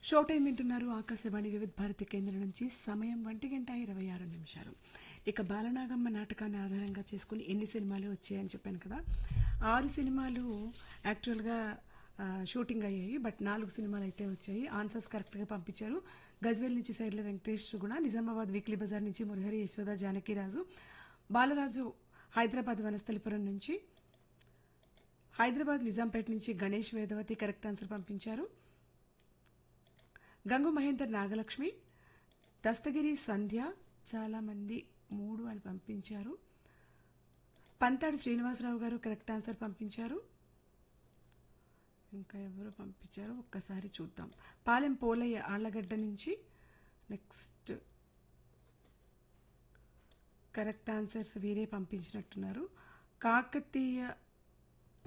Show time వింటున్నారు ఆకాశవాణి వివిధ భారతి కేంద్రం నుంచి. సమయం 1:26. ఇక బాలనాగమ్మ నాటకాన్ని ఆధారంగా చేసుకుని ఎన్ని సినిమాలు వచ్చాయని చెప్పాను కదా. 6 సినిమాలు యాక్చువల్గా షూటింగ్ అయ్యాయి, బట్ 4 సినిమాలు అయితే వచ్చాయి. ఆన్సర్స్ కరెక్ట్గా పంపించారు. గజ్వేల్ నుంచి సైర్ల వెంకటేష్ గుణ, నిజామాబాద్ వీక్లీ బజార్ నుంచి మురహరి యశోద జానకిరాజు, బాలరాజు హైదరాబాద్ వనస్థలిపురం నుంచి, హైదరాబాద్ నిజాంపేట నుంచి గణేష్ వేదవతి కరెక్ట్ ఆన్సర్ పంపించారు. గంగు మహేందర్ నాగలక్ష్మి, దస్తగిరి సంధ్య చాలామంది 3 అని పంపించారు. పంతాడు శ్రీనివాసరావు గారు కరెక్ట్ ఆన్సర్ పంపించారు. ఇంకా ఎవరు పంపించారు ఒక్కసారి చూద్దాం. పాలెం పోలయ్య ఆళ్లగడ్డ నుంచి నెక్స్ట్ కరెక్ట్ ఆన్సర్స్ వీరే పంపించినట్టున్నారు. కాకతీయ